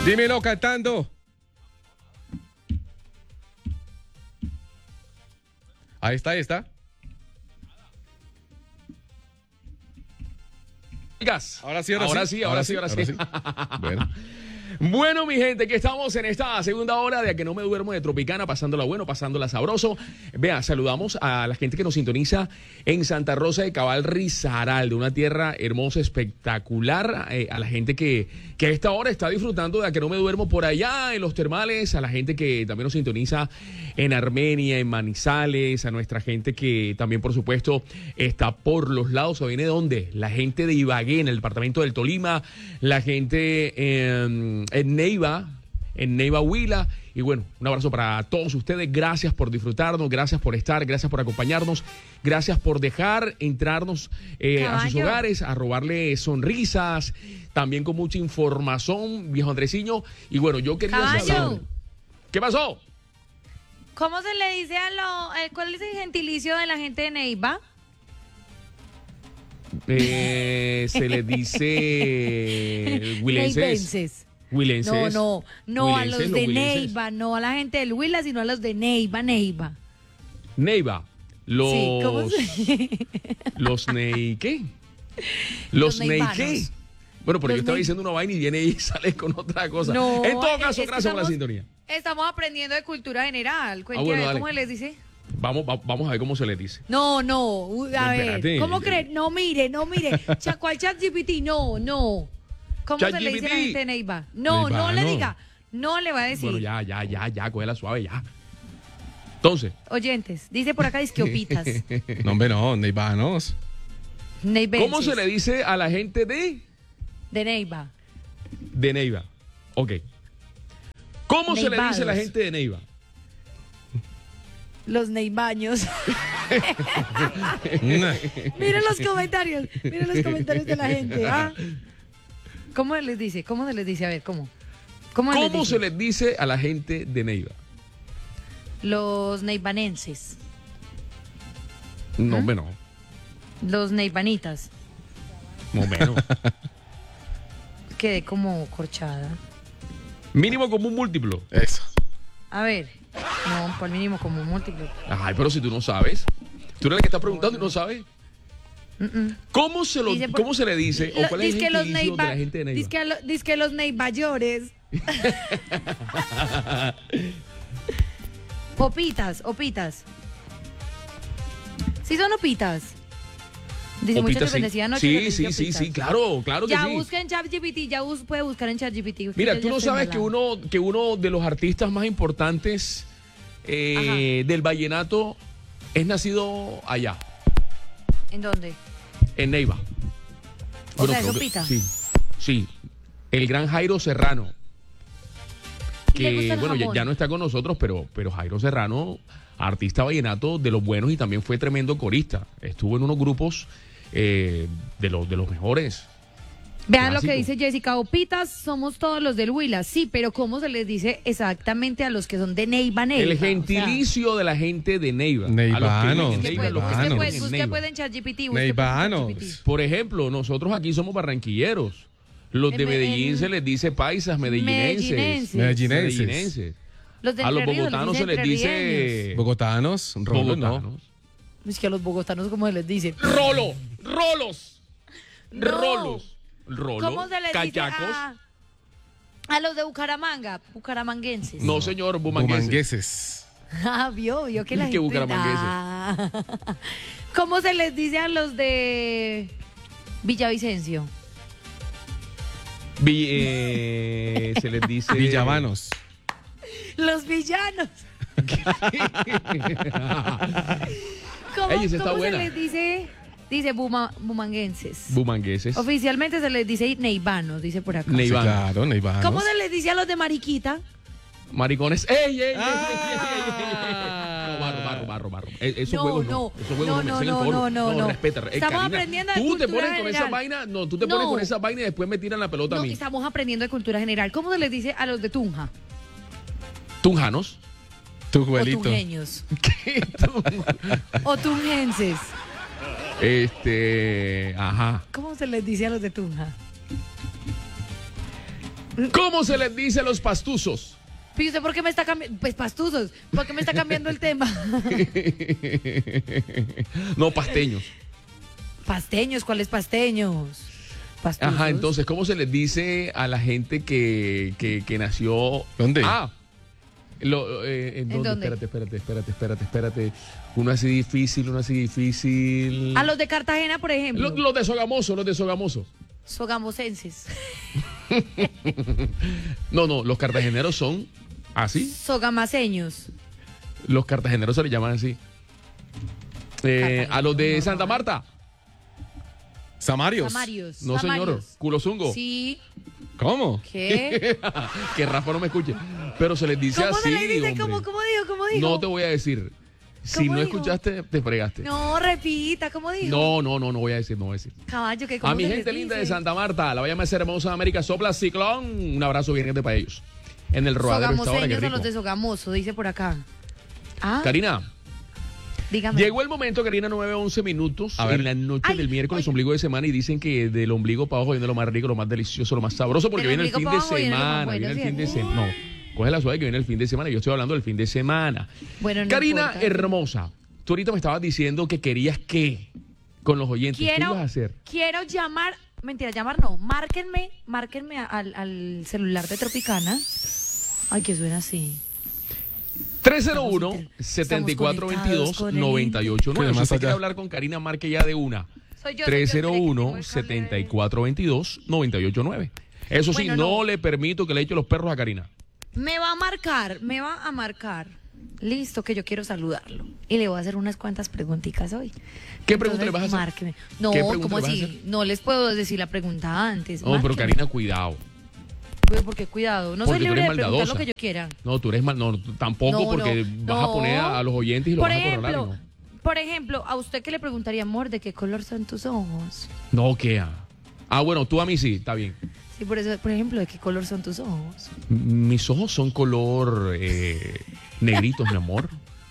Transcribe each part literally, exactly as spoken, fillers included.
Dímelo cantando. Ahí está, ahí está. Ahora sí, ahora, ahora sí. sí, ahora sí, ahora sí. sí. Bueno. Bueno, mi gente, que estamos en esta segunda hora de A Que No Me Duermo de Tropicana, pasándola bueno, pasándola sabroso. Vea, saludamos a la gente que nos sintoniza en Santa Rosa de Cabal, Risaralda, una tierra hermosa, espectacular. Eh, a la gente que, que a esta hora está disfrutando de A Que No Me Duermo por allá en los termales, a la gente que también nos sintoniza en Armenia, en Manizales, a nuestra gente que también, por supuesto, está por los lados. ¿O viene de dónde? La gente de Ibagué, en el departamento del Tolima, la gente eh, en Neiva, en Neiva, Huila. Y bueno, un abrazo para todos ustedes. Gracias por disfrutarnos, gracias por estar, gracias por acompañarnos, gracias por dejar entrarnos eh, a sus hogares, a robarle sonrisas, también con mucha información, viejo Andresiño. Y bueno, yo quería Caballo. saber... ¿Qué pasó? ¿Cómo se le dice a lo... eh, ¿Cuál es el gentilicio de la gente de Neiva? Eh, se le dice... Huilenses. Neivenses. Huilenses. No, no, no a los Huilenses, de huilenses. Neiva, no a la gente del Huila, sino a los de Neiva, Neiva. Neiva. Los... Sí, ¿cómo se...? Los Ney... ¿Qué? Los, Los Ney... neivanos. ¿Qué? Bueno, porque Los yo estaba ney- diciendo una vaina y viene y sale con otra cosa. No, en todo es- caso, es que gracias por la estamos- sintonía. Estamos aprendiendo de cultura general. Cuéntame, Ah, bueno, dale. ¿cómo se les dice? Vamos, va- vamos a ver cómo se le dice. No, no, u- a Espérate. ver, ¿cómo crees? No, mire, no, mire. Cha- ¿Cuál ChatGPT? No, no. ¿Cómo se le dice a la ChatGPT. gente de Neiva? No, no le Neivano. diga. No le va a decir. Bueno, ya, ya, ya, ya, cógela suave, ya. Entonces, Oyentes, dice por acá disqueopitas. No, hombre, no, neivanos. Neivenses. ¿cómo se le dice a la gente de, De Neiva. de Neiva? Ok. ¿Cómo se le dice a la Neivados. gente de Neiva? Los neivaños. Miren los comentarios. Miren los comentarios de la gente. ¿ah? ¿Cómo les dice? ¿Cómo se les dice? A ver, ¿cómo? ¿Cómo, les ¿Cómo dice? se les dice a la gente de Neiva? Los neivanenses. No, hombre, no. Los neivanitas. No, menos. Quedé como corchada. Mínimo común múltiplo. Eso. A ver. No, por mínimo como múltiplo. Ay, pero si tú no sabes. Tú eres la que está preguntando y no sabes. Mm, mm. ¿Cómo se, lo, Dice por- ¿Cómo se le dice? ¿O Lo- cuál es el dizque los gentilicio de neiva- la gente de Neiva? dizque a lo- dizque los neibayores. Opitas, opitas. ¿Sí son opitas? Dice mucha Opitas, sí. bendecida noche. Sí, que les sí, dice sí, opitas. sí, claro, claro que Ya sí. busca en ChatGPT, ya bus, puede buscar en ChatGPT. Mira, Ya- tú ya no estoy sabes que embalada. uno, que uno de los artistas más importantes eh, del vallenato es nacido allá, ¿En dónde? en Neiva. O sea, ¿es creo que- Opita? Sí, sí. El gran Jairo Serrano. ¿Y le gusta Que el bueno, ya, jamón? ya no está con nosotros, pero, pero Jairo Serrano, artista vallenato de los buenos y también fue tremendo corista. Estuvo en unos grupos eh, de, los, de los mejores. Vean lo que Clásico. dice Jessica. Opitas somos todos los del Huila. Sí, pero ¿cómo se les dice exactamente a los que son de Neiva, Neiva? El O sea, gentilicio de la gente de Neiva. Neivanos, A los que viven en que Neiva, puede- los que usted viven puede, en usted Neiva. puede en ChatGPT. busque por Neivanos. ChatGPT. Por ejemplo, nosotros aquí somos barranquilleros. Los En de Me- Medellín en- se les dice paisas, medellinenses. Medellinenses. Medellinenses. Medellinenses. Los de A los Entre Ríos bogotanos se les dice Bogotanos, Rolo, no. bogotanos. Es que a los bogotanos, ¿cómo se les dice? Rolo, rolos, No. rolos, rolos, ¿Cómo se les dice cachacos. a, a los de Bucaramanga? Bucaramanguenses. No, señor, bumangueses. Bumangueses. Ah, vio, vio que la ¿Qué gente... bucaramangueses? Ah. ¿Cómo se les dice a los de Villavicencio? Vi- eh, se les dice Villavanos. Los villanos. ¿Cómo, Ey, esa está cómo se buena. les dice? Dice buma- bumanguenses. bumangueses. Oficialmente se les dice neivanos, dice por acá. Neiva- Sí, Neivanos. claro, neivanos. ¿Cómo se les dice a los de Mariquita? Maricones. ¡Ey, ey, ey, ey, ey, ey, ey, Ah. No, barro, barro, barro, barro. Eh, Esos No, juegos no. no. Esos juegos No, no, no, merecen el no, foro. no, no, no. respeta. Eh, Estamos Karina, aprendiendo de Tú te cultura pones con esa general. vaina, no, tú te pones No. con esa vaina y después me tiran la pelota No, a mí. estamos aprendiendo de cultura general. ¿Cómo se les dice a los de Tunja? Tunjanos. Tu O juelito. tunjeños. ¿Qué? Tun- O tunjenses. Este, ajá. ¿Cómo se les dice a los de Tunja? ¿Cómo se les dice a los pastuzos? ¿Y usted por qué me está cambiando? Pues pastuzos, ¿por qué me está cambiando el tema? No, pasteños. Pasteños, ¿cuáles pasteños? Pastuzos. Ajá, entonces, ¿cómo se les dice a la gente que, que, que nació? ¿Dónde? Ah, lo, eh, ¿en, dónde? dónde? Espérate, espérate, espérate, espérate, espérate. Uno así difícil, uno así difícil. A los de Cartagena, por ejemplo. Los, los de Sogamoso, los de Sogamoso. Sogamosenses. No, no, los cartageneros son así. Sogamaseños. Los cartageneros se les llaman así. Eh, a los de Cartageneros, Santa no. Marta. Samarios. Samarios. No, señor. Samarios. Culozungo. Sí. ¿Cómo? ¿Qué? Que Rafa no me escuche. Pero se les dice ¿Cómo así. se le dice? hombre. ¿Cómo, ¿Cómo dijo? ¿Cómo dijo? No te voy a decir. Si ¿Cómo no dijo? escuchaste, te fregaste. No, repita, ¿cómo dijo? No, no, no, no voy a decir, no voy a decir. Caballo, ¿qué? A ¿Cómo mi se gente les linda de dice? Santa Marta, la vaya más hermosa de América, sopla ciclón. Un abrazo bien grande para ellos. En el rodadero esta hora, qué Sogamoseños rico. son los de Sogamoso, dice por acá. Ah, Karina, dígame. llegó el momento, Karina, nueve once minutos A ver. en la noche Ay, del miércoles, oye. ombligo de semana, y dicen que del ombligo para abajo viene lo más rico, lo más delicioso, lo más sabroso, porque Del viene el ombligo fin pa' de abajo viene lo más semana. bueno, Viene el fin de ¿cierto? semana. No, coge la suave que viene el fin de semana. Yo estoy hablando del fin de semana. Bueno, no Karina, importa. hermosa, tú ahorita me estabas diciendo que querías qué con los oyentes. ¿Qué Quiero, ibas a hacer? quiero llamar, mentira, llamar no, márquenme, márquenme a- al, al celular de Tropicana. Ay, que suena así. tres cero uno, siete cuatro dos dos, nueve ocho nueve. Que Si más usted quiere allá. hablar con Karina, marque ya de una. Soy yo. tres cero soy yo, uno, espere que tengo el cable siete cuatro dos dos, nueve ocho nueve. Eso sí, Bueno, no, no. le permito que le eche los perros a Karina. ahí. Me va a marcar, me va a marcar. Listo, que yo quiero saludarlo. Y le voy a hacer unas cuantas preguntitas hoy. ¿Qué pregunta le vas a hacer? Márqueme. No, ¿Qué pregunta ¿cómo le vas a así? hacer? No les puedo decir la pregunta antes. No, pero márqueme. Karina, cuidado. Pero porque cuidado, no Porque soy tú libre eres de preguntar maldadosa. lo que yo quiera. No, tú eres mal. No, tú tampoco, No, porque no, vas a no. poner a, a los oyentes y los Por vas a ejemplo, corralar. por ejemplo, a usted que le preguntaría, amor, ¿de qué color son tus ojos? No, no ¿qué? Ah, bueno, tú a mí sí, está bien. Sí, por eso, por ejemplo, ¿de qué color son tus ojos? M- Mis ojos son color eh, negritos, mi amor.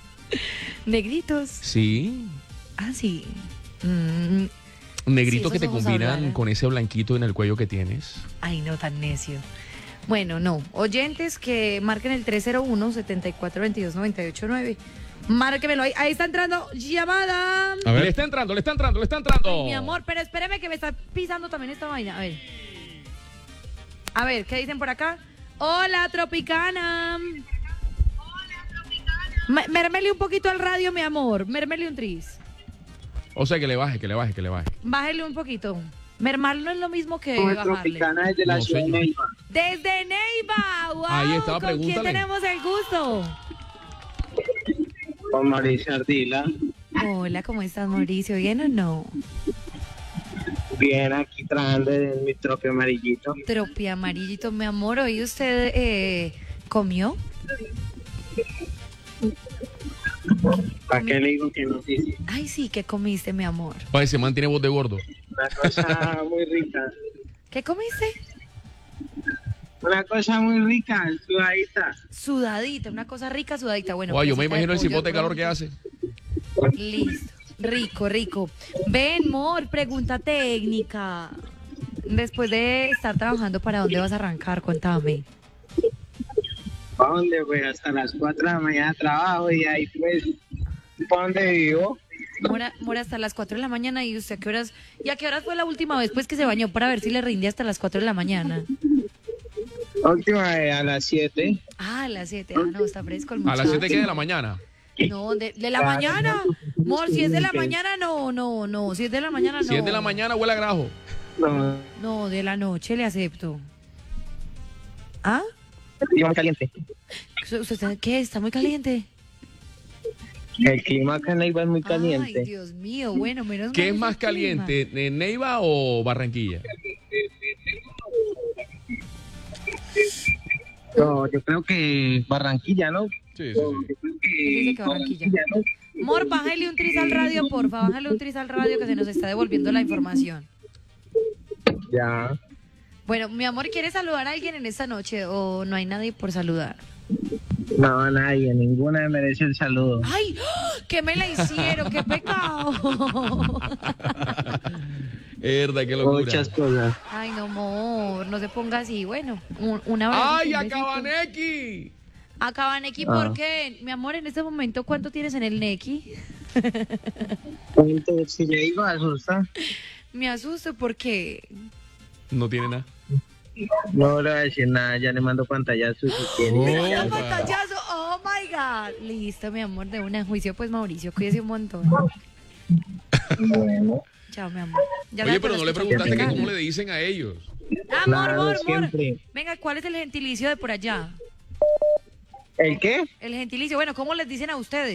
Negritos. Sí. Ah, sí. Mm, Negritos Sí, que te esos ojos combinan hablaran. con ese blanquito en el cuello que tienes. Ay, no, tan necio. Bueno, no. Oyentes que marquen el tres cero uno, siete cuatro dos dos, nueve ocho nueve. Márquemelo ahí. Ahí está entrando llamada. A ver. Le está entrando, le está entrando, le está entrando. Ay, mi amor, pero espéreme que me está pisando también esta vaina. A ver. A ver, ¿qué dicen por acá? Hola, Tropicana. Me- Mermele un poquito al radio, mi amor. Mermele un tris. O sea, que le baje, que le baje, que le baje. Bájele un poquito. Mermar no es lo mismo que Como bajarle. Tropicana desde la No, ciudad de señor. Neiva. Desde Neiva. Wow, Ahí está, ¿con quién pregúntale. tenemos el gusto? Con Mauricio Ardila. Hola, ¿cómo estás, Mauricio? ¿Bien o no? Bien, aquí trabajando en mi trope amarillito. Tropi amarillito, mi amor. ¿Hoy usted eh, comió? ¿Para qué le digo que no? Sí, sí. Ay, sí, ¿qué comiste, mi amor? Oye, se mantiene voz de gordo. Una cosa muy rica. ¿Qué comiste? Una cosa muy rica, sudadita. Sudadita, una cosa rica, sudadita. Bueno, Oye, yo me presita de imagino el pollo cipote de calor que pronto. hace. Listo. Rico, rico. Ven, amor, pregunta técnica. Después de estar trabajando, ¿para dónde vas a arrancar? Cuéntame. ¿Para dónde, pues? Hasta las cuatro de la mañana trabajo y ahí, pues, ¿para dónde vivo? Mora, mora hasta las cuatro de la mañana. ¿Y usted a qué horas? ¿Y a qué horas fue la última vez pues que se bañó para ver si le rinde hasta las cuatro de la mañana? Última vez a las siete. Ah, a las siete. Ah, no, está fresco el A las muchacho. siete que de la mañana. No, de, de la mañana. Amor, si es de la mañana, no, no, no. Si es de la mañana, no. Si es de la mañana, huele a grajo. No, No, de la noche le acepto. ¿Ah? clima muy caliente. ¿Usted está- qué? ¿Está muy caliente? El clima acá en Neiva es muy caliente. Ay, Dios mío, bueno, menos ¿Qué mal es ese más clima. caliente, eh, Neiva o Barranquilla? No, yo creo que Barranquilla, ¿no? Sí, sí, Yo sí. creo Él dice que Barranquilla. ¿no? Mor, bájale un tris al radio, porfa, bájale un tris al radio que se nos está devolviendo la información. Ya. Bueno, mi amor, ¿quieres saludar a alguien en esta noche o no hay nadie por saludar? No, nadie, ninguna merece el saludo. ¡Ay! ¡Ah! ¿Qué me la hicieron? ¡Qué pecado! Herda, qué locura. Muchas cosas. Ay, no, amor, no se ponga así. Bueno, un, un abrazo. ¡Ay, un a besito. Cabaneki! Acaban Neki, Ah. ¿por qué? Mi amor, en este momento, ¿cuánto tienes en el Neki? Entonces, si le digo, asusta. Me asusto porque... No tiene nada. No le voy a decir nada, ya le mando pantallazos si quiere. ¡Ya, Opa. pantallazo! ¡Oh, my God! Listo, mi amor, de una juicio, pues, Mauricio, cuídese un montón. Bueno, Chao, mi amor. Ya Oye, la- pero la no le escucho preguntaste que platicar. cómo le dicen a ellos. Ah, amor, claro, amor, amor. siempre. Venga, ¿cuál es el gentilicio de por allá? ¿El qué? El gentilicio, bueno, ¿cómo les dicen a ustedes?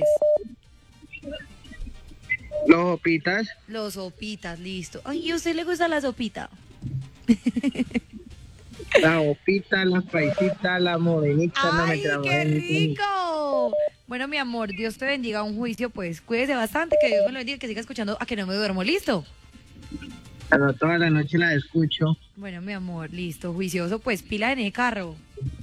Los opitas. Los sopitas, listo. Ay, ¿y a usted le gusta la sopita? La opita, la paisita, la morenita, la ¡Ay, metra qué morenita. rico! Bueno, mi amor, Dios te bendiga. Un juicio, pues, cuídese bastante, que Dios me lo bendiga, que siga escuchando a que no me duermo. ¿Listo? Pero toda la noche la escucho. Bueno, mi amor, listo. Juicioso, pues, pila en el carro.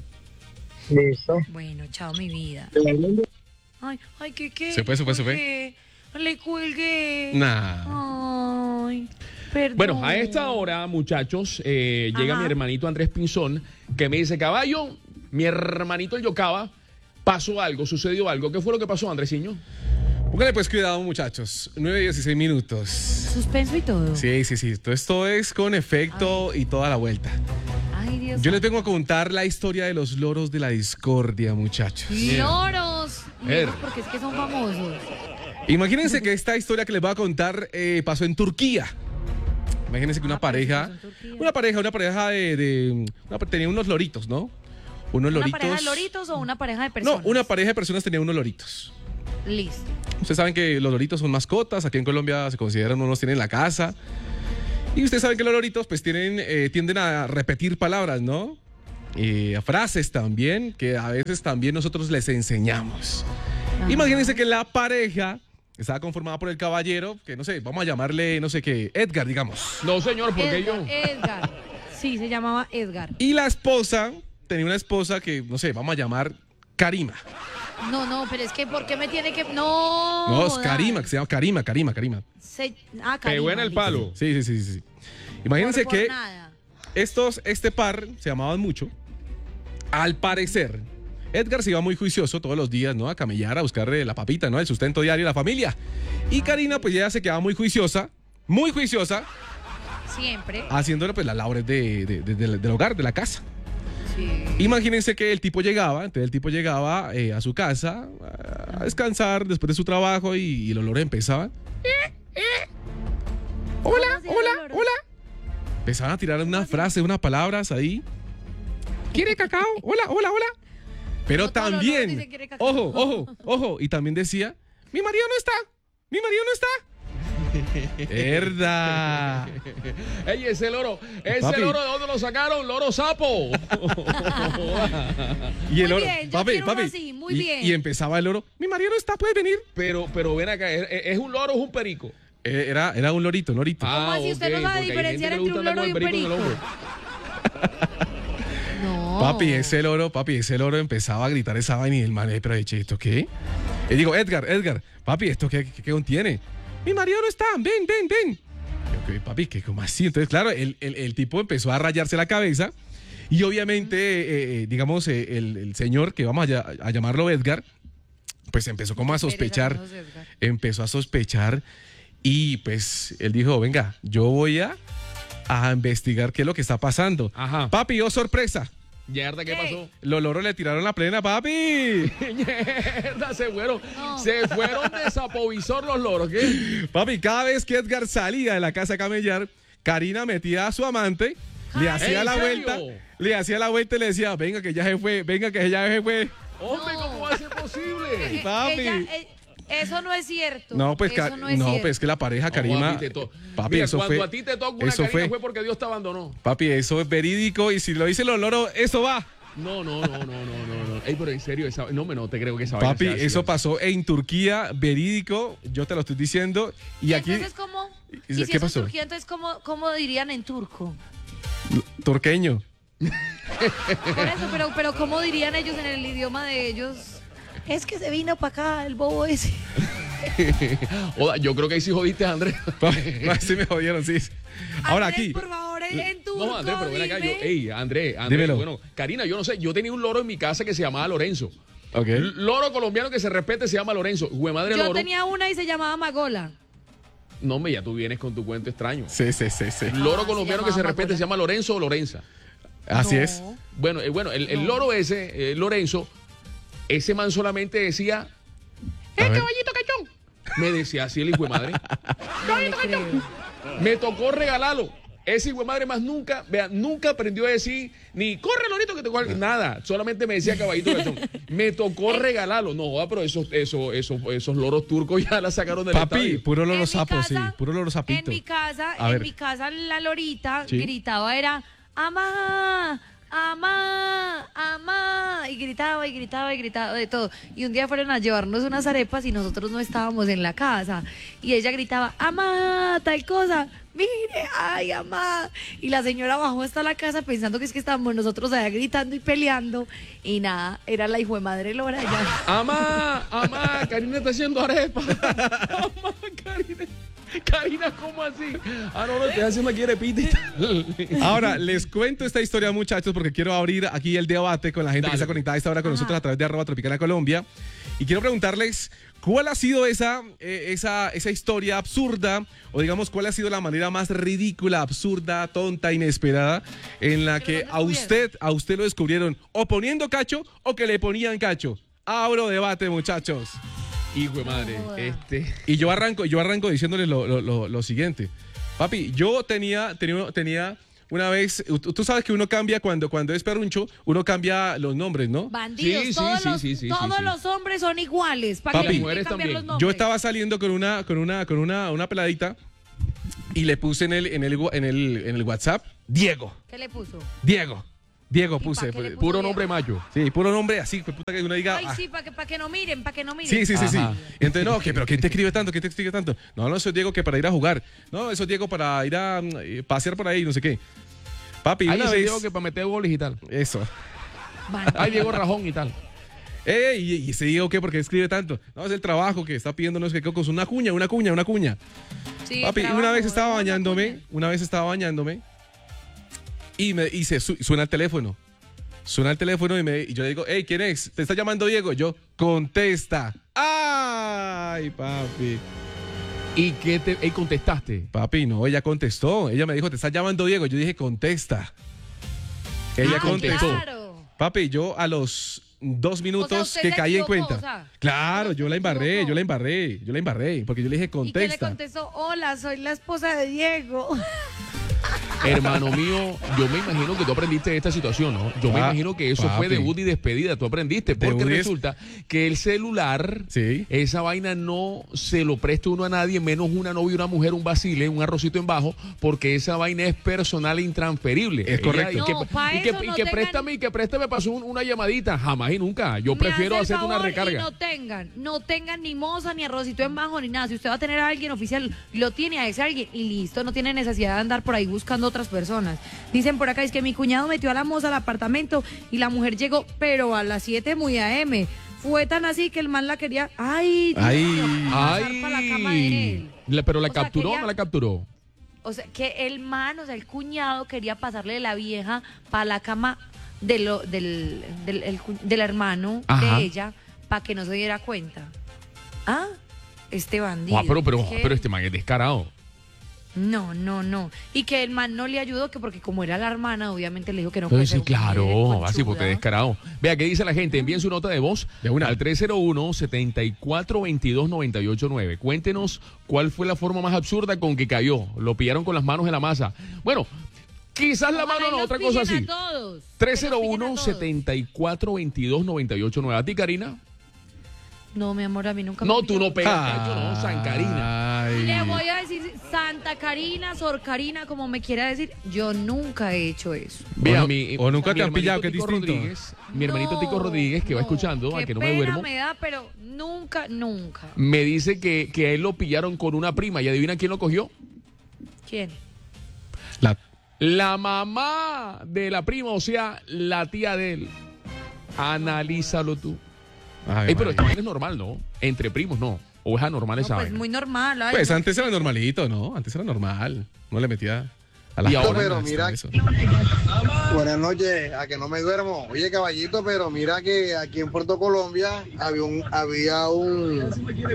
Listo. Bueno, chao, mi vida. Ay, ay, ¿qué qué? Se fue, se fue, se fue. ¿Por qué? Le cuelgué. Nah. Ay, perdón. Bueno, a esta hora, muchachos, eh, llega Ajá. mi hermanito Andrés Pinzón, que me dice, caballo, mi hermanito el Yocaba, pasó algo, sucedió algo. ¿Qué fue lo que pasó, Andresiño? Póngale pues cuidado, muchachos. nueve y dieciséis minutos. Suspenso y todo. Sí, sí, sí. Todo esto es con efecto y toda la vuelta. Ay, Dios. Yo les vengo a contar la historia de los loros de la discordia, muchachos. Loros. Er. Loros, porque es que son famosos. Imagínense que esta historia que les voy a contar eh, pasó en Turquía. Imagínense que una Ah, pero pareja, eso pasó en Turquía. una pareja, una pareja de, de una- tenía unos loritos, ¿no? Unos ¿Una loritos. pareja de loritos o una pareja de No, personas? una pareja de personas tenía unos loritos. Listo. Ustedes saben que los loritos son mascotas, aquí en Colombia se consideran, unos tienen en la casa. Y ustedes saben que los loritos pues tienen, eh, tienden a repetir palabras, ¿no? Y a frases también, que a veces también nosotros les enseñamos. Ajá. Imagínense que la pareja estaba conformada por el caballero, que no sé, vamos a llamarle, no sé qué, Edgar, digamos. No, señor, ¿por qué Edgar, yo? Edgar. Sí, se llamaba Edgar. Y la esposa, tenía una esposa que, no sé, vamos a llamar Karima. No, no, pero es que ¿por qué me tiene que...? No. No, es joda. Karima, que se llama Karima, Karima, Karima. Se... Ah, Karima, Pegó en el listo. palo. Sí, sí, sí, sí. sí. Imagínense Por- por que nada. estos, este par se amaban mucho. Al parecer, Edgar se iba muy juicioso todos los días, ¿no? A camellar, a buscarle la papita, ¿no? El sustento diario de la familia. Y Karina, pues ya se quedaba muy juiciosa, muy juiciosa, Siempre. haciéndole pues las labores de, de- de- del- del hogar, de la casa. Sí. Imagínense que el tipo llegaba, entonces el tipo llegaba eh, a su casa a descansar después de su trabajo y, y el olor empezaba. Hola, ¿Cómo hacía el hola, olor? hola. Empezaban a tirar una frase, unas palabras ahí. ¿Quiere cacao? Hola, hola, hola. Pero No todos los loros también, dicen quiere cacao. ojo, ojo, ojo. Y también decía, mi marido no está, mi marido no está. Verdad. Ey, ese loro, ese Papi. loro, ¿de dónde lo sacaron? Loro sapo. Y el Muy oro, bien, yo quiero uno así, muy y, bien. y empezaba el oro, mi marido no está, puede venir. pero, pero ven acá, ¿es, es un loro o es un perico? Eh, Era, era un lorito, un lorito. ¿Cómo así? ¿Usted no sabe porque hay diferenciar gente que le entre un gusta andar loro con y el un perico en el perico? hombro. No. Papi, ese loro, papi, ese loro empezaba a gritar esa vaina y el man, eh, pero eche, ¿esto qué? Y digo, Edgar, Edgar, papi, ¿esto qué, qué, qué contiene? Mi marido no está, ven, ven, ven. Yo, ¿qué, papi, ¿qué, cómo así? Entonces, claro, el, el, el tipo empezó a rayarse la cabeza y obviamente, eh, eh, digamos, eh, el, el señor, que vamos a, ll- a llamarlo Edgar, pues empezó como a sospechar, Pereza, Edgar. empezó a sospechar y pues él dijo, venga, yo voy a, a investigar qué es lo que está pasando. Ajá. Papi, oh, sorpresa. Yerda, ¿qué ¿Qué? pasó? Los loros le tiraron la plena, papi. Yerda, se fueron, No. se fueron de sapovisor los loros, ¿qué? Papi, cada vez que Edgar salía de la casa a camellar, Karina metía a su amante, le Ay, hacía ¿en la serio? vuelta, le hacía la vuelta y le decía, venga que ya se fue, venga que ya se fue. Hombre, No. ¿cómo va a ser posible? Eh, papi. ella- eh, eso no es cierto. No, pues, eso Ca- no es no, cierto. pues que la pareja No, Karima, papi, te to- papi, Mira, eso cuando fue, a ti te toca una eso Karina fue, fue porque Dios te abandonó. papi, eso es verídico y si lo dicen los loros, eso va. No, no, no, no, no, no, no. Ey, pero en serio, esa, no, me no te creo que esa vaina Papi, sea así, eso ¿no? pasó en Turquía, verídico, yo te lo estoy diciendo y ¿Y aquí, entonces cómo? ¿Y ¿Y si qué eso es pasó? Turquía, entonces cómo, cómo dirían en turco? turqueño. Por eso, pero, pero ¿cómo dirían ellos en el idioma de ellos? Es que se vino para acá el bobo ese. Oda, yo creo que ahí sí jodiste, Andrés. No, sí me jodieron, sí. Ahora Andrés, aquí. por favor, en turco, No, Andrés, pero ven acá. Yo, dime. ey, Andrés, Andrés. Dímelo. Bueno, Karina, yo no sé. Yo tenía un loro en mi casa que se llamaba Lorenzo. Ok. L- Loro colombiano que se respete se llama Lorenzo. Güey, madre Yo loro. tenía una y se llamaba Magola. No, me ya tú vienes con tu cuento extraño. Sí, sí, sí, sí. Loro Ah, colombiano se que se llamaba respete Magola. se llama Lorenzo o Lorenza. Así No. es. Bueno, eh, bueno, el, el No. loro ese, eh, Lorenzo, ese man solamente decía, A ¡eh, ver. caballito cachón! Me decía así el hijo de madre. No le creo. Me tocó regalarlo. Ese hijo de madre más nunca, vean, nunca aprendió a decir ni corre, lorito, que te coja-". Nada, solamente me decía caballito cachón. Me tocó regalarlo. No, joda, pero esos, esos, esos, esos loros turcos ya la sacaron del Papi, estadio. puro En loro mi sapo, sí. casa- Puro loro sapito. En mi casa, A en ver. mi casa la lorita Sí. gritaba era amá, amá, amá y gritaba y gritaba y gritaba de todo. Y un día fueron a llevarnos unas arepas y nosotros no estábamos en la casa y ella gritaba amá, tal cosa. Mire, ay, amá. Y la señora bajó hasta la casa pensando que es que estábamos nosotros allá gritando y peleando. Y nada, era la hijo de madre Lora ya. Amá, amá, Karina está haciendo arepa. Amá, Karina. Karina, ¿cómo así? Ah, no, no, te haciendo aquí arepita y tal. Ahora, les cuento esta historia, muchachos, porque quiero abrir aquí el debate con la gente Dale, que está pues. conectada a esta hora con Ajá. nosotros a través de arroba Tropicana Colombia. Y quiero preguntarles cuál ha sido esa, eh, esa, esa historia absurda, o digamos, cuál ha sido la manera más ridícula, absurda, tonta, inesperada, en la Pero que ¿dónde a estuvieron? usted, a usted lo descubrieron o poniendo cacho o que le ponían cacho. Abro debate, muchachos. Hijo de madre, No joda. este. Y yo arranco, yo arranco diciéndoles lo, lo- lo- lo siguiente. Papi, yo tenía, tenía, tenía una vez, tú tú sabes que uno cambia cuando, cuando es perruncho, uno cambia los nombres, ¿no? Bandidos, Sí, sí, todos, sí, los, sí, sí, todos sí, sí. los hombres son iguales. ¿Para Papi, qué le mujeres cambiar también. los nombres? Yo estaba saliendo con una, con una, con una, una peladita y le puse en el, en el, en el, en el WhatsApp, Diego, ¿Qué le puso? Diego, Diego ¿Y puse. pa' qué le puso? Puro nombre mayo. Sí, puro nombre así, pues, puta que uno diga. Ay, ah, sí, para que, pa' que no miren, para que no miren. Sí, sí, sí, sí. Ajá. Y entonces, no, que, pero ¿quién te escribe tanto? ¿Quién te escribe tanto? No, no, eso es Diego que para ir a jugar. No, eso es Diego para ir a mm, eh, pasear por ahí, no sé qué. Papi, Ahí una ese vez. Diego que para meter goles y tal. Eso. Bandido. Ay, Diego Rajón y tal. Ey, ¿y ese Diego qué? ¿Por qué escribe tanto? No, es el trabajo que está pidiendo, no sé qué, cocos. Una cuña, una cuña, una cuña. Sí, Papi, trabajo, una vez estaba una bañándome, cuña. una vez estaba bañándome y me y se su- suena el teléfono. Suena el teléfono y, me, y yo le digo, hey, ¿quién es? ¿Te está llamando Diego? Yo, contesta. ¡Ay, papi! ¿Y qué te ey, contestaste? Papi, no, ella contestó. Ella me dijo, te está llamando Diego. Yo dije, contesta. Ella Ah, contestó. claro. Papi, yo a los dos minutos usted que se caí en equivocó, cuenta. o sea, claro, usted yo la se embarré, equivocó. yo la embarré, yo la embarré, porque yo le dije, ¿Y qué le contesta. contestó? Hola, soy la esposa de Diego. Hermano mío, yo me imagino que tú aprendiste de esta situación, ¿no? Yo me Pa- imagino que eso fue papi. debut y despedida. Tú aprendiste. Porque Debut y des- resulta que el celular, Sí. esa vaina no se lo presta uno a nadie, menos una novia, una mujer, un vacile, un arrocito en bajo, porque esa vaina es personal e intransferible. Es correcto. y que, No, pa' y que, eso y no que tengan- préstame, y que préstame pasó un- una llamadita. Jamás y nunca. Yo Me prefiero hace el hacerte una favor recarga. Y no tengan, no tengan ni moza, ni arrocito en bajo, ni nada. Si usted va a tener a alguien oficial, lo tiene a ese alguien y listo. No tiene necesidad de andar por ahí buscando otras personas. Dicen por acá, es que mi cuñado metió a la moza al apartamento y la mujer llegó, pero a las siete muy A M. Fue tan así que el man la quería, ay, Dios Ay. mío, pasar Ay, para la cama de él. La- pero la O sea, capturó o quería- no la capturó. O sea, que el man, o sea, el cuñado quería pasarle la vieja para la cama de lo, del, del, el cu- del hermano Ajá. de ella para que no se diera cuenta. Ah, este bandido. Ah, pero, pero, ¿Qué? pero este man es descarado. No, no, no. Y que el man no le ayudó, que porque como era la hermana, obviamente le dijo que no. Pues puede sí, ser un claro, conchuda. así porque descarado. Vea, ¿qué dice la gente? Envíen su nota de voz De una. al tres cero uno, setenta y cuatro veintidós, noventa y ocho nueve. Cuéntenos cuál fue la forma más absurda con que cayó. Lo pillaron con las manos en la masa. Bueno, quizás la Ojalá mano y no, los otra cosa pillen así. a todos. tres cero Que los pillen a uno, todos. setenta y cuatro veintidós, noventa y ocho nueve. ¿A ti, Karina? No, mi amor, a mí nunca me No, tú no pillaron. pegas cacho, no, San Karina. Ay. Le voy a decir Santa Karina, Sor Karina, como me quiera decir, yo nunca he hecho eso. Vea, O no- mi, o nunca mi te han hermanito pillado, que es Tico distinto. Rodríguez, mi hermanito No, Tico Rodríguez, que va no, escuchando, a qué que no me pena duermo, me da, pero nunca, nunca. me dice que, que a él lo pillaron con una prima. ¿Y adivina quién lo cogió? ¿Quién? La- La mamá de la prima, o sea, la tía de él. Analízalo tú. Ay, Ey, pero esta madre. vaina es normal, ¿no? Entre primos, no. O es anormal No, esa pues vaina. muy normal. Ay, Pues no. antes era normalito, ¿no? Antes era normal. No le metía a la Y ahora, pero mira- eso. Buenas noches, a que no me duermo. Oye, caballito, pero mira que aquí en Puerto Colombia había un, había un,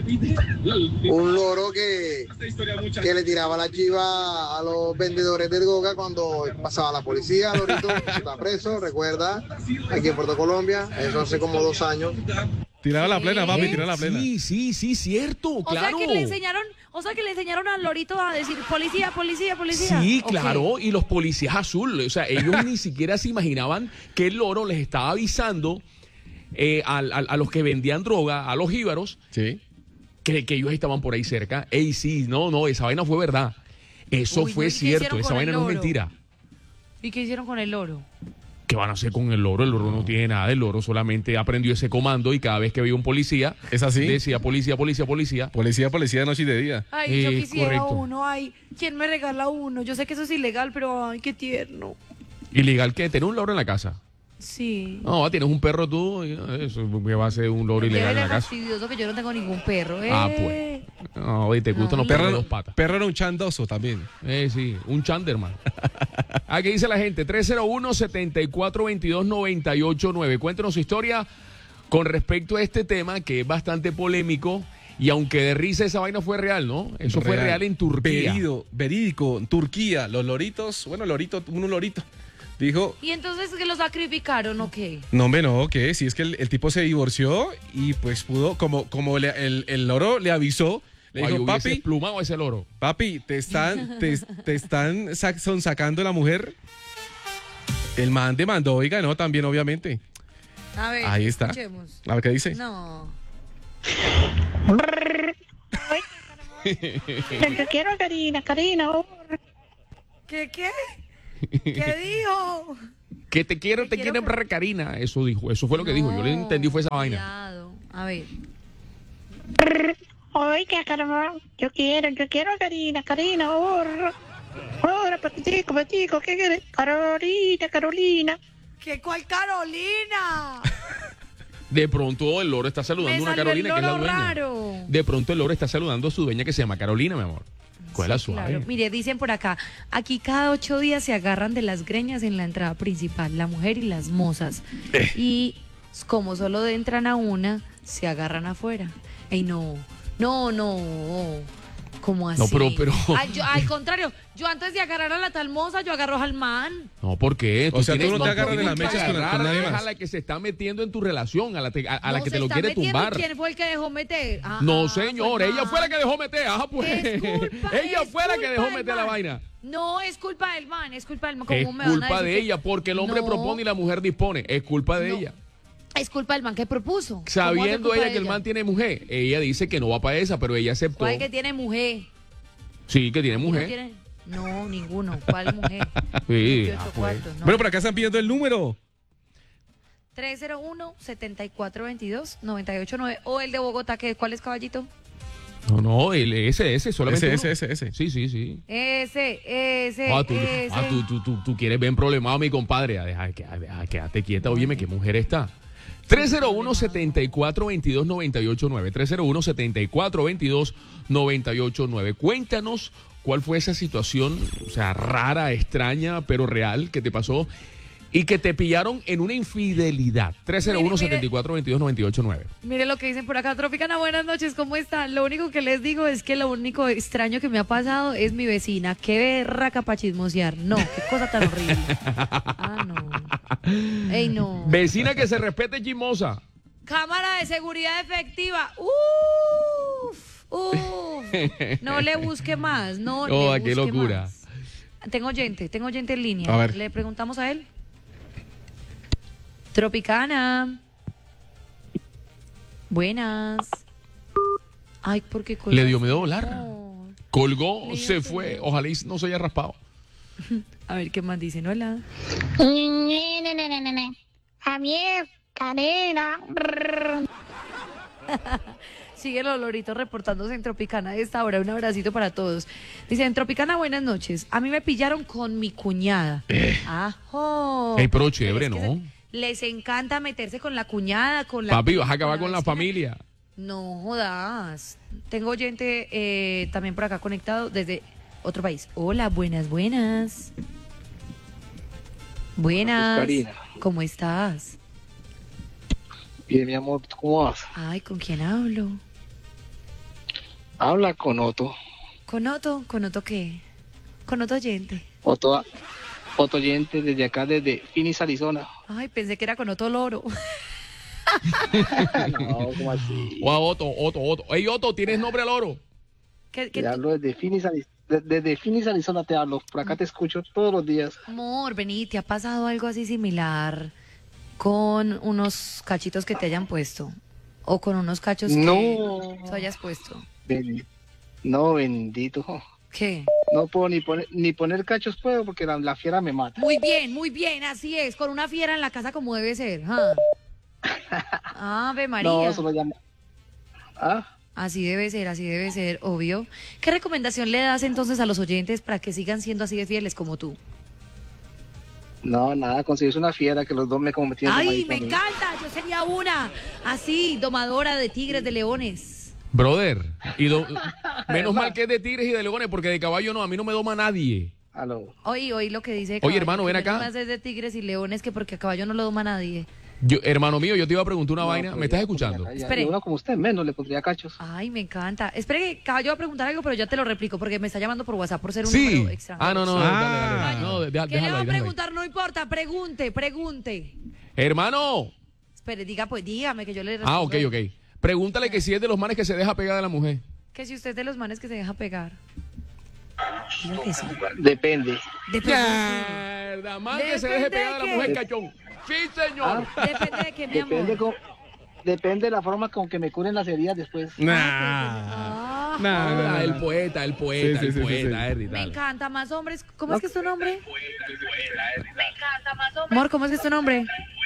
un loro que, que le tiraba la chiva a los vendedores del Goga cuando pasaba la policía. Lorito está preso, recuerda, aquí en Puerto Colombia, eso hace como dos años. Tiraba la plena, papi, ¿Qué? tiraba la plena. Sí, sí, sí, cierto, O claro. sea que le enseñaron, o sea que le enseñaron al lorito a decir policía, policía, policía. Sí, Ok. claro, y los policías azules, o sea, ellos ni siquiera se imaginaban que el loro les estaba avisando eh, al- al- a, los que vendían droga, a los jíbaros, Sí. que, que ellos estaban por ahí cerca. Ey, sí, no, no, esa vaina fue verdad. Eso Uy, no, fue ¿y qué cierto, hicieron esa con vaina el no es loro? mentira. ¿Y qué hicieron con el loro? ¿Qué van a hacer con el loro? El loro no tiene nada, el loro solamente aprendió ese comando y cada vez que veía un policía, ¿Es así? decía policía, policía, policía. Policía, policía de noche y de día. Ay, yo Eh, quisiera correcto. uno. Ay, ¿quién me regala uno? Yo sé que eso es ilegal, pero ay, qué tierno. ¿Ilegal qué? ¿Tener un loro en la casa? Sí. No, tienes un perro tú, y, eh, eso que va a ser un loro ilegal en Llévele la casa. fastidioso que yo no tengo ningún perro. ¿eh? Ah, pues. No, y te gustan los Ay. perros de Perro, dos patas. perro era un chandoso también. Eh, sí, un chanderman. Ah, ¿qué dice la gente? tres cero uno, setenta y cuatro veintidós, noventa y ocho nueve. Cuéntenos su historia con respecto a este tema que es bastante polémico. Y aunque de risa esa vaina fue real, ¿no? Eso fue real en Turquía. Verido, verídico, en Turquía. Los loritos, bueno, lorito, un lorito. Dijo, ¿Y entonces que lo sacrificaron o qué? no, hombre, no, que si es que el, el tipo se divorció y pues pudo, como, como le- el, el loro le avisó, le Ay, dijo, hubiese papi, plumado ese loro. papi, te están, te, te están sac- son sacando la mujer. El man demandó, oiga, no, también obviamente. A ver, Ahí está. escuchemos. A ver qué dice. No. Yo quiero a Karina, Karina. oh. ¿Qué qué? ¿Qué dijo? Que te quiero, te, Te quiero, quiero, ver, Karina. Eso dijo, eso fue lo que dijo. Yo le No, entendí fue esa vaina. cuidado. A ver. Oiga, Karina, yo quiero, yo quiero a Karina, Karina. Ahora, ahora, patico, patico, ¿qué quieres? Carolina, Carolina. ¿Qué cuál Carolina? De pronto el loro está Me saludando a una salió Carolina el que es la loro dueña. raro. De pronto el loro está saludando a su dueña que se llama Carolina, mi amor. ¿Cuál es la Sí, suave? claro. Mire, dicen por acá, aquí cada ocho días se agarran de las greñas en la entrada principal, la mujer y las mozas. Eh. Y como solo entran a una, se agarran afuera. Ey, no, no, no. ¿Cómo así? No, pero- pero- Ay, yo- al contrario, yo antes de agarrar a la tal moza, yo agarro al man. No, ¿por qué? O sea, tú no te agarras tienes de las que mechas con- con agarrar nadie es más. a la que se está metiendo en tu relación, a la, te- a, a la No, que se te lo está quiere metiendo, tumbar. ¿quién fue el que dejó meter? Ah, No, ah, señor, el ella fue la man. que dejó meter. Ajá, pues. Es culpa, ella es fue la que culpa dejó del meter la man. vaina. No, es culpa del man, es culpa del man. ¿Cómo Es me van a culpa decir de que- ella, porque el hombre No, propone y la mujer dispone. Es culpa de no. ella. Es culpa del man que propuso. ¿Cómo va a ser Sabiendo culpa ella de que el man tiene mujer, ella dice que no va para esa, pero ella aceptó. ¿Cuál que tiene mujer? Sí, que tiene ¿Y no mujer. tiene? No, ninguno. ¿Cuál mujer? Sí, veintiocho ah, pues. cuartos, no. Bueno, por acá están pidiendo el número. tres cero uno, setenta y cuatro veintidós, noventa y ocho nueve. O el de Bogotá, que ¿cuál es, caballito? No, no, el, ese, ese, solamente. Ese, uno. ese, ese, ese. Sí, sí, sí. Ese, ese, Ah, tú, ese. ah, tú, tú, tú, tú quieres ver problemado, mi compadre. Ah, Deja, que- deja, quédate quieta, óyeme, qué mujer está. tres cero uno, setenta y cuatro veintidós, noventa y ocho nueve. tres cero uno, setenta y cuatro veintidós, noventa y ocho nueve. Cuéntanos cuál fue esa situación, o sea, rara, extraña, pero real, que te pasó y que te pillaron en una infidelidad. tres cero uno, setenta y cuatro veintidós, noventa y ocho nueve. Mire lo que dicen por acá. Tropicana, buenas noches, ¿cómo están? Lo único que les digo es que lo único extraño que me ha pasado es mi vecina. Qué berraca para chismosear. No, qué cosa tan horrible. Ah, no. Ey, no. Vecina que se respete, chismosa. Cámara de seguridad efectiva. Uf, uf. No le busque más. No Oh, le qué busque locura. más. Tengo oyente, tengo oyente en línea. A ver. Le preguntamos a él. Tropicana. Buenas. Ay, ¿por qué colgó? Le dio miedo volar. No. Colgó, Le dio se miedo. fue. Ojalá y no se haya raspado. A ver qué más dicen. Hola. Javier, Karina. Sigue el olorito reportándose en Tropicana de esta hora. Un abracito para todos. Dice, en Tropicana, buenas noches. A mí me pillaron con mi cuñada. Ajo. Ey, pero chévere, Es que ¿no? Se, Les encanta meterse con la cuñada, con la... Papi, vas a acabar con la vecina. familia. No jodas. Tengo oyente eh, también por acá conectado desde otro país. Hola, buenas, buenas. Buenas. Karina. ¿Cómo estás? Bien, mi amor, ¿cómo vas? Ay, ¿con quién hablo? Habla con Otto. ¿Con Otto? ¿Con Otto qué? ¿Con Otto oyente? Otto, Otto oyente desde acá, desde Phoenix, Arizona. Ay, pensé que era con Otto Loro. No, ¿cómo así? O a Otto, Otto, Otto. Ey, Otto, ¿tienes nombre al oro? ¿Qué, qué Te hablo desde Phoenix, Ari- de- desde Phoenix, Arizona te hablo. Por acá te escucho todos los días. amor, vení, ¿te ha pasado algo así similar con unos cachitos que te hayan puesto? ¿O con unos cachos No. que tú hayas puesto? Ben- No, bendito. ¿Qué? No puedo ni poner, ni poner cachos puedo porque la, la fiera me mata. Muy bien, muy bien, así es, con una fiera en la casa como debe ser. ¿Ah? Ave María. No, solo llama. Ah, Así debe ser, así debe ser, obvio. ¿Qué recomendación le das entonces a los oyentes para que sigan siendo así de fieles como tú? no, nada, conseguirse una fiera que los dos me como me tienen ¡Ay, domadito me a mí. encanta! Yo sería una, así, domadora de tigres, de leones. Brother. Y do- menos mal que es de tigres y de leones, porque de caballo no, a mí no me doma nadie. Aló. Oye, oye lo que dice. Oye, caballo, hermano, que ven acá. menos más es de tigres y leones que porque a caballo no lo doma nadie. Yo, hermano mío, yo te iba a preguntar una No, vaina. pero ¿Me estás yo escuchando? pondría- Espere. y uno como usted menos le pondría cachos. Ay, me encanta. Espere que caballo va a preguntar algo, pero ya te lo replico porque me está llamando por WhatsApp por ser un Sí. número extranjero. Ah, no, no, Ah. dale, dale, dale. No, deja- ¿Qué le déjalo va a ahí, déjalo ahí. preguntar? No importa, pregunte, pregunte. Hermano. Espere, diga, pues dígame que yo le respondo. Ah, ok, ok. Pregúntale que si es de los manes que se deja pegar de la mujer. Que si usted es de los manes que se deja pegar. Diga que sí. Depende. Depende, Mierda, man que se deje Depende pegar de la de mujer qué. cachón. Sí, señor. depende de qué, mi Depende, amor. con, depende de la forma con que me curen las heridas después. Nah. Ah, Nah, nah, Ah, nah, el nah. poeta, el poeta, Sí, sí, el sí, sí, poeta, sí. Erdi, me dale. encanta más hombres. ¿Cómo es que es tu nombre? Amor, ¿cómo es que es tu nombre?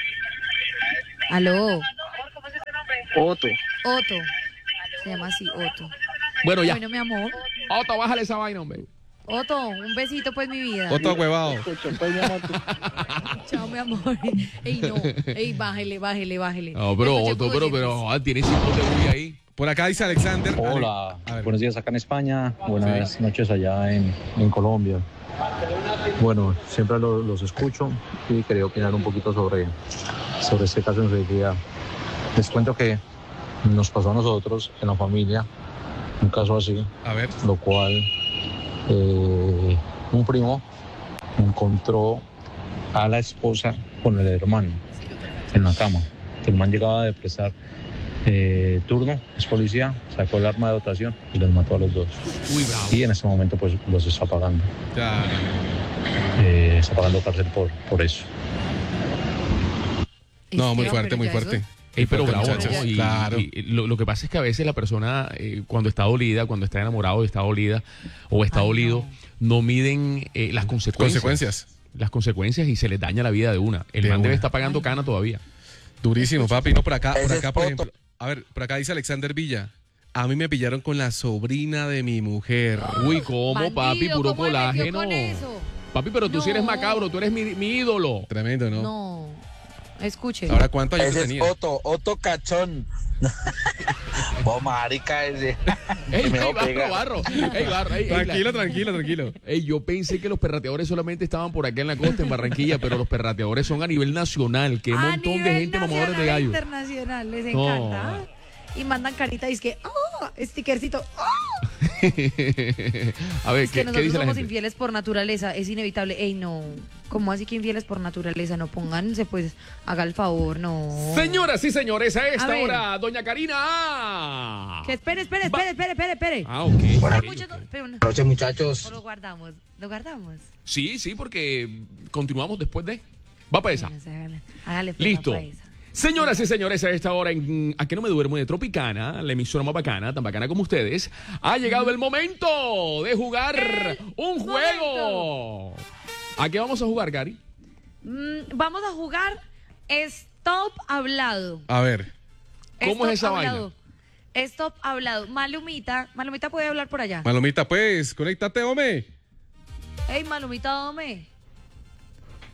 Aló, Otto. Otto. Se llama así, Otto. Bueno, ya. Bueno, mi amor. Otto, bájale esa vaina, hombre. Otto, un besito, pues, mi vida. Otto huevado. Escucho, pues, mi amor, tú- Chao, mi amor. Ey, no. Ey, bájele, bájele, bájele. No, pero Escuche, Otto, escuche, pero, pero, ah, tiene cinco de bulla ahí. Por acá dice Alexander. Hola, A ver. buenos días acá en España, buenas noches allá en, en Colombia. Bueno, siempre lo- los escucho y quería opinar un poquito sobre, sobre este caso de infidelidad. Les cuento que nos pasó a nosotros en la familia un caso así, A ver. lo cual eh, un primo encontró a la esposa con el hermano en la cama. El man llegaba de prestar eh, turno, es policía, sacó el arma de dotación y los mató a los dos. Uy, bravo. Y en este momento pues los está pagando, Ya. eh, está pagando cárcel por, por eso. No, muy Este, fuerte, pero muy ya fuerte. eso- Ey, pero Fuerte, bravo, muchachos. ¿no? Y, Claro. y lo, lo que pasa es que a veces la persona, eh, cuando está dolida, cuando está enamorado y está dolida o está Ay, dolido, no, miden eh, las consecuencias. Consecuencias. Las consecuencias y se les daña la vida de una. El De man debe una. estar pagando cana todavía. Durísimo, papi. No, por acá, por Ese acá, es por Otto. ejemplo. A ver, por acá dice Alexander Villa. A mí me pillaron con la sobrina de mi mujer. Uy, ¿cómo, Bandido, papi? Puro ¿cómo le metió colágeno. con eso? Papi, pero tú sí eres No. macabro, tú eres mi, mi ídolo. Tremendo, ¿no? No. Escuche. Ahora, ¿cuántos años Ese es tenía? Otto, Otto Cachón. Vos, marica, ese. Ey, Me ey, voy a pegar. barro, barro. Ey, barro. Ey, ey, Tranquilo, la- tranquilo, tranquilo. Ey, yo pensé que los perrateadores solamente estaban por acá en la costa, en Barranquilla, pero los perrateadores son a nivel nacional. Qué A montón de nivel gente mamadores de nacional e gallo. internacional, les No. encanta. ¿ah? Y mandan carita y es que, oh, stickercito, oh. A ver, Es que ¿qué, ¿qué nosotros dice la somos gente? infieles por naturaleza, es inevitable. Ey, no. ¿Cómo así que infieles por naturaleza? No pónganse, pues, haga el favor, no. Señoras y señores, a esta A ver. hora, doña Karina. ah. Que espere, espere, espere, espere, espere, espere. Ah, ok. Hay ok, muchos- ok. pero no- Noche, muchachos. o lo guardamos, lo guardamos. Sí, sí, porque continuamos después de. Va para esa. Bueno, sí, hágale, hágale, pues, Listo. va pa' esa. Señoras y señores, a esta hora en A que no me duermo de Tropicana, la emisora más bacana, tan bacana como ustedes, ha llegado el momento de jugar un juego. ¿A qué vamos a jugar, Gary? Mm, vamos a jugar Stop Hablado. A ver. ¿Cómo es esa Stop vaina? hablado. Stop Hablado. Malumita, Malumita puede hablar por allá. Malomita, pues, conéctate, hombre. Ey, Malumita, dame.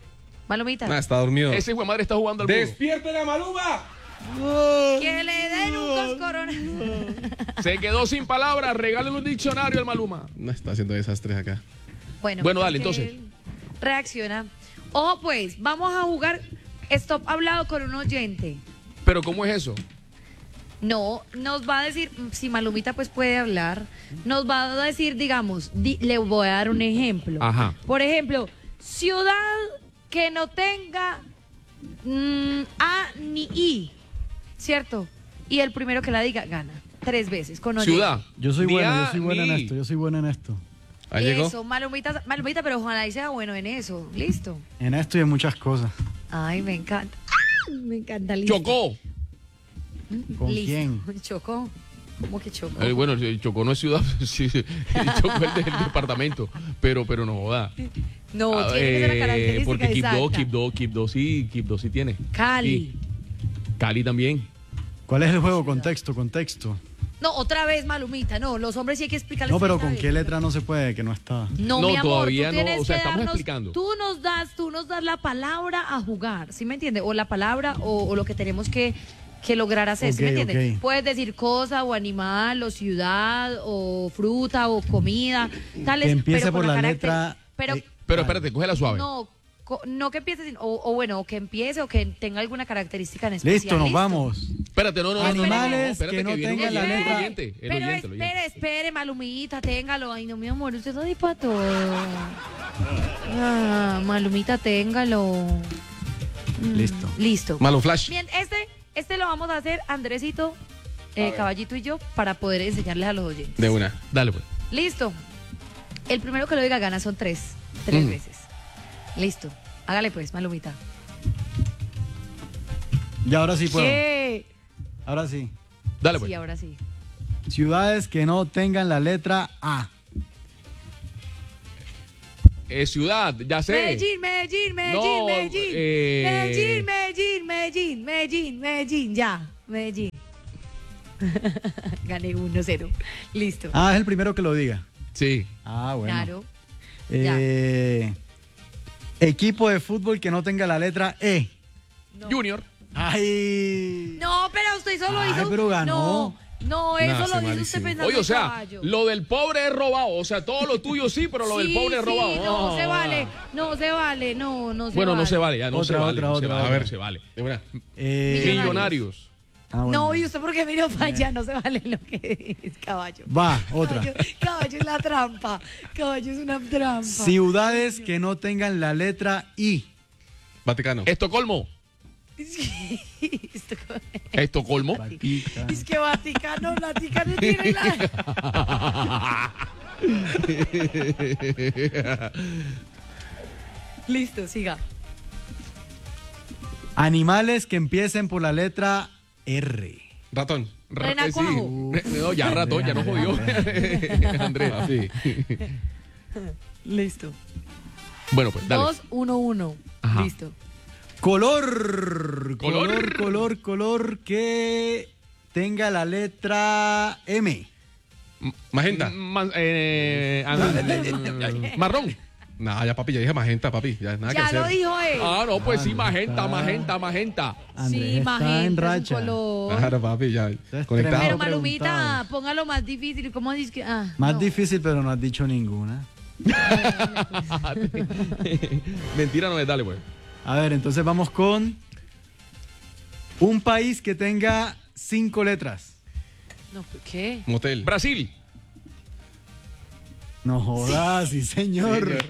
Malumita. Ah, está dormido. Ese hijo de madre está jugando al mudo. ¡Despierte la Maluma! Que le den un coscorón. Se quedó sin palabras. Regálale un diccionario al Maluma. No, está haciendo desastres acá. Bueno, Bueno, dale, que entonces. él Reacciona. Ojo, pues, vamos a jugar Stop Hablado con un oyente. Pero ¿cómo es eso? No, nos va a decir, si Malumita pues puede hablar, nos va a decir, digamos, di- le voy a dar un ejemplo. Ajá. Por ejemplo, ciudad que no tenga mm, A ni I, ¿cierto? Y el primero que la diga gana. Tres veces con oyente. Ciudad. Yo soy Ni bueno, A yo soy bueno en ni- esto, yo soy bueno en esto. Ahí llegó. Eso, Malumita, Malumita, pero ojalá y sea bueno en eso. Listo. En esto y en muchas cosas. Ay, me encanta. ¡Ah! Me encanta. Listo. Chocó. ¿Con Listo. quién? Chocó. ¿Cómo que chocó? Eh, bueno, el Chocó no es ciudad, sí, el Chocó es del departamento, pero, pero no joda. No, Ah, tiene que ser la eh, característica porque Quibdó, exacta. Quibdó, Quibdó sí, Quibdó sí tiene. Cali. Sí. Cali también. ¿Cuál es el juego? Contexto, contexto. No, otra vez, Malumita. No, los hombres sí hay que explicarles. No, pero esta ¿con vez. qué letra no se puede? Que no está. No, No, mi amor, todavía tú no, tienes o sea, que estamos darnos- explicando. Tú nos das, tú nos das la palabra a jugar, ¿sí me entiendes? O la palabra o, o lo que tenemos que, que lograr hacer, ¿sí me Ok, entiendes? ok. Puedes decir cosa o animal o ciudad o fruta o comida, tales. Que empiece pero con por la carácter- letra Pero E. Pero espérate, cógela suave. no, co- no que empiece, sin- o, o bueno, o que empiece o que tenga alguna característica en especial. Listo, nos vamos. Espérate, no, no, no, no, no, no, Animales espérate que no viene un tengan la oyente, letra- El oyente, el Pero oyente, el espere, oyente. espere, Malumita, téngalo. Ay, no, mi amor, usted está ahí para todo. Ah, Malumita, téngalo. Mm, Listo. Listo. Malo Flash. Bien, este, este lo vamos a hacer Andresito, eh, Caballito y yo para poder enseñarles a los oyentes. De una. Dale, pues. Listo. El primero que lo diga gana son tres. Tres Mm. veces. Listo. Hágale pues, Malumita. Y ahora sí puedo. ¿Qué? Ahora sí. Dale, pues. Sí, ahora sí. Ciudades que no tengan la letra A. Eh, ciudad, ya sé. Medellín, Medellín, Medellín, No, Medellín. eh. Medellín, Medellín, Medellín, Medellín, Medellín, ya, Medellín. Gané uno cero. Listo. Ah, es el primero que lo diga. Sí. Ah, bueno. Claro. Eh, equipo de fútbol que no tenga la letra E. Junior. Ay. No, pero usted solo Ay, hizo. pero ganó. No, no, eso No, lo está dice usted malísimo. pensando Oye, o en sea, caballo. lo del pobre es robado. O sea, todo lo tuyo sí, pero lo del Sí, pobre es sí, robado. no, Ah. se vale. No se vale, no, no se Bueno, vale. no se vale, ya no Otra, se vale. otra, no se otra, vale, A ver. no se vale. De una. Eh, Millonarios. Millonarios. ah, bueno. No, y usted porque miró para allá, no se vale lo que es caballo. Va, otra. Caballo, caballo es la trampa. Caballo es una trampa. Ciudades que no tengan la letra I. Vaticano. Estocolmo. Esto- Estocolmo. Vaticano. Es que Vaticano, Vaticano tiene la. Listo, siga. Animales que empiecen por la letra R. Ratón. Renacuajo. Sí. No, ya ratón, ya no jodió. Andrés. Sí. Listo. Bueno, pues dale. Dos, uno, uno. Ajá. Listo. Color. Color. Color, color, color que tenga la letra M. Magenta. Ma- eh, and- marrón. No, ya papi, ya dije magenta, papi. Ya, nada Ya que lo hacer. dijo él. Ah, no, pues sí, Ah, magenta, está. magenta, magenta. Andrés Sí, está magenta en es un racha. color. Claro, papi, ya. es Conectado. Pero tremendo. Malumita, preguntados. póngalo más difícil. ¿Cómo dice que? Ah, Más no. difícil, pero no has dicho ninguna. Mentira no es, dale, pues. A ver, entonces vamos con un país que tenga cinco letras. No, ¿qué? Motel. Brasil. No jodas, sí, señor. Señor.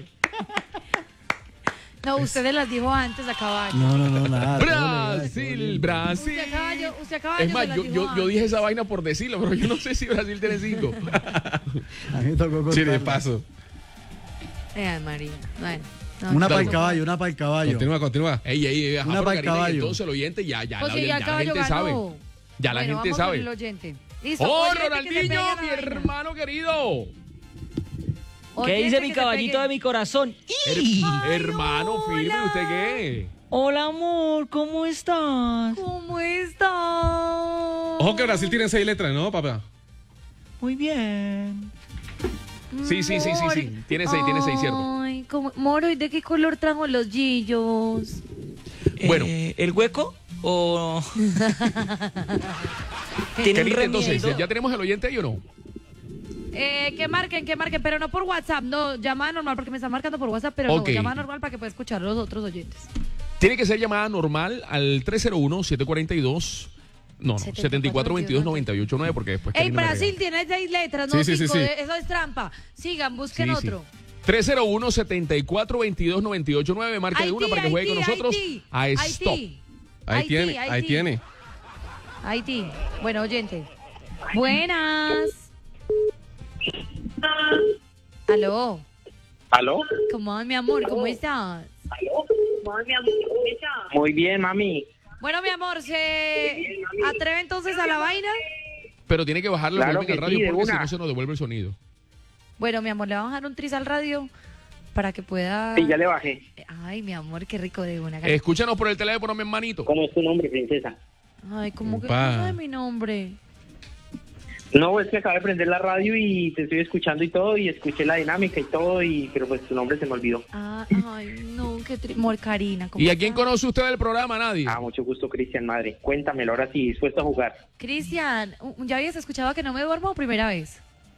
No, usted las dijo antes a caballo. No, no, no, nada. todo legal, Brasil, todo Brasil. Usted a caballo, usted a caballo Es más, se las yo, dijo yo, yo antes. dije esa vaina por decirlo, pero yo no sé si Brasil tiene cinco. legal. A mí me tocó Sí, de contarla. paso. Eh, María. Bueno. no, Una no. para el caballo, una para el caballo. Continúa, continúa. Ey, ey, ey, ajá, Una pero para el Karina, y caballo. entonces el oyente ya, ya, Pues la, sí, ya ya el la caballo gente sabe. ganó. Ya la Bueno, gente vamos sabe. con el oyente. Listo, ¡Oh, oyente que se Ronaldinho, pegue la mi vaina. hermano querido! ¿Qué Oyente dice que mi se caballito pegue. de mi corazón? Ay, Hermano, firme, hola. ¿usted qué? Hola, amor, ¿cómo estás? ¿Cómo estás? Ojo que Brasil tiene seis letras, ¿no, papá? Muy bien. Sí, sí, sí, sí, sí. Tiene seis, tiene seis, cierto. Ay, como- Moro, ¿y de qué color trajo los gillos? Bueno. Eh, ¿El hueco o...? ¿Tiene un Karina, entonces, remiendo? ¿ya tenemos el oyente ahí o no? Eh, que marquen, que marquen, pero no por WhatsApp, no, llamada normal, porque me están marcando por WhatsApp, pero Ok. no, llamada normal para que pueda escuchar los otros oyentes. Tiene que ser llamada normal al tres cero uno, siete cuatro dos, no, no, setenta y cuatro veintidós, noventa y ocho nueve, porque después Ey, Karina me Brasil regaña. tiene seis letras, no Sí, sí, sí, cinco, sí. eh, eso es trampa. Sigan, busquen Sí, sí. otro. tres cero uno, setenta y cuatro veintidós, noventa y ocho nueve, marca de una para que juegue con Haití, nosotros Haití, a Stop. Haití. Ahí Haití, tiene, ahí Haití. tiene. Haití. Bueno, oyente. Buenas. Aló. ¿Aló? ¿Cómo va, mi amor? ¿Cómo estás? Muy bien, mami. Bueno, mi amor, ¿se atreve entonces a la vaina? Pero tiene que bajarle el Claro volumen al que radio sí, de porque si una. no se nos devuelve el sonido. Bueno, mi amor, le vamos a bajar un tris al radio para que pueda... Sí, ya le bajé. Ay, mi amor, qué rico de una. Escúchanos por el teléfono, mi hermanito. ¿Cómo es tu nombre, princesa? Ay, ¿cómo que Upa. no sabe mi nombre? No, es que acabo de prender la radio y te estoy escuchando y todo, y escuché la dinámica y todo, y pero pues tu nombre se me olvidó. Ah, ay, no, qué tri... Amor, Karina. ¿cómo ¿Y a quién estás? conoce usted del programa? Nadie. Ah, mucho gusto, Cristian, madre. Cuéntamelo, ahora sí, dispuesto a jugar. Cristian, ¿ya habías escuchado que no me duermo o primera vez?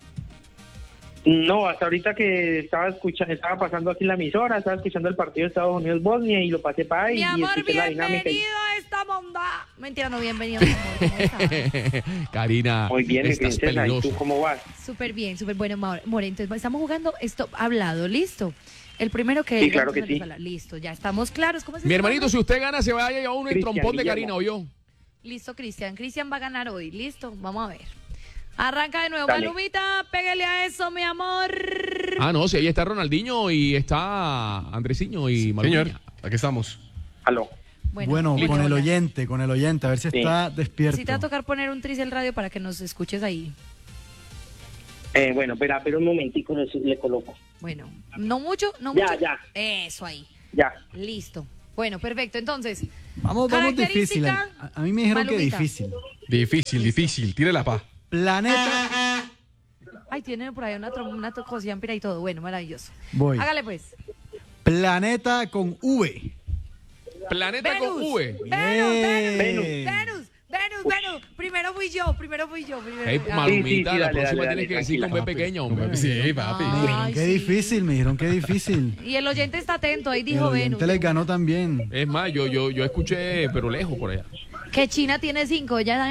No, hasta ahorita que estaba escuchando, estaba pasando aquí en la emisora, estaba escuchando el partido de Estados Unidos-Bosnia y lo pasé para ahí Mi y amor, escuché la dinámica. y- bienvenido a esta bondad. Mentira, no, bienvenido, mi amor. ¿Cómo estás? Karina, Muy bien, mi estás princesa, ¿y peligroso. tú cómo vas? Súper bien, súper bueno, More. More, entonces estamos jugando esto hablado, ¿listo? El primero que... Sí, claro que vamos a sí. hablar. Listo, ya estamos claros. ¿Cómo es Mi ese hermanito, nombre? si usted gana, se vaya a llevar un Cristian trompón de Guillermo. Karina, ¿o yo? Listo, Cristian. Cristian va a ganar hoy. Listo, vamos a ver. Arranca de nuevo, Dale. Malumita. Pégale a eso, mi amor. Ah, no, si ahí está Ronaldinho y está Andresiño y Malumiña. Señor, aquí estamos. Aló. Bueno, bueno, con el hola. oyente, con el oyente, a ver si Sí. está despierto. Si te va a tocar poner un tris el radio para que nos escuches ahí. Eh, bueno, espera, pero un momentico le, le coloco. Bueno, no mucho, no Ya, mucho. ya. Eso ahí. Ya. Listo. Bueno, perfecto. Entonces, Vamos, vamos difícil. A, característica, a mí me dijeron que Malumita. difícil. Difícil, difícil. Tire la paz. Planeta. Ay, tiene por ahí una, trom- una to- cosiampira y todo. Bueno, maravilloso. Voy. Hágale pues. Planeta con V. Planeta Venus. con V. Venus, Venus, Bien. Venus, Venus, Venus. Primero fui yo, primero fui yo. Primero Hey, fui yo. Malumita, Sí, sí, sí, la dale, próxima dale, tienes que dale, decir con B tranquila. pequeña, hombre. Sí, papi. Me dijeron Ay, qué sí. difícil, me dijeron qué difícil. Y el oyente está atento, ahí El dijo oyente Venus. les ganó también. Es más, yo, yo, yo escuché, pero lejos por allá. Que China tiene cinco, ya